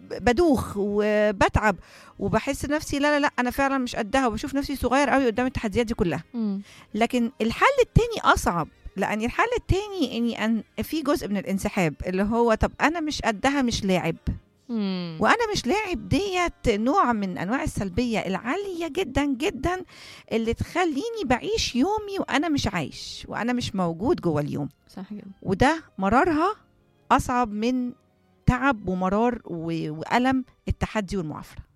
بدوخ وبتعب وبحس نفسي لا لا لا انا فعلا مش قدها، وبشوف نفسي صغير قوي قدام التحديات دي كلها. لكن الحل التاني اصعب، لان الحل التاني اني في جزء من الانسحاب اللي هو طب انا مش قدها مش لاعب. وانا مش لاعب ديت نوع من انواع السلبيه العاليه جدا جدا اللي تخليني بعيش يومي وانا مش عايش وانا مش موجود جوه اليوم. صح جدا. وده مرارها اصعب من تعب ومرار والم التحدي والمعافره.